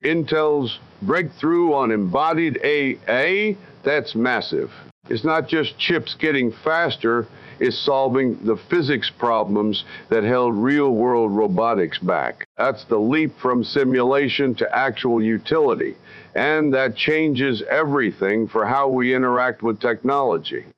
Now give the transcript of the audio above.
Intel's breakthrough on embodied AI, that's massive. It's not just chips getting faster, it's solving the physics problems that held real-world robotics back. That's the leap from simulation to actual utility. And that changes everything for how we interact with technology.